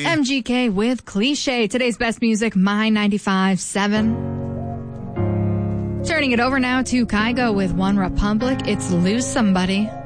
MGK with Cliche. Today's best music, My 95.7. Turning it over now to Kygo with One Republic. It's Lose Somebody.